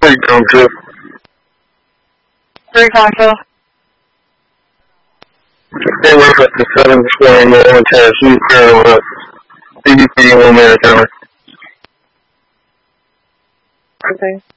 Recon 2. Recon 2. In reference to 720 Northern Tennessee, Carolina, CBP 1 minute timer. Okay.